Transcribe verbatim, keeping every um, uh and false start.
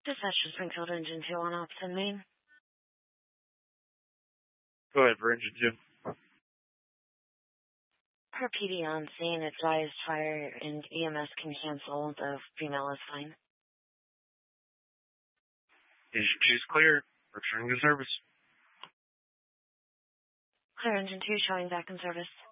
Dispatch to Springfield Engine two on Opson, Maine. Go ahead for Engine two. Per P D on scene, advised fire and E M S can cancel. The female is fine. Engine two is clear. Returning to service. Clear Engine two showing back in service.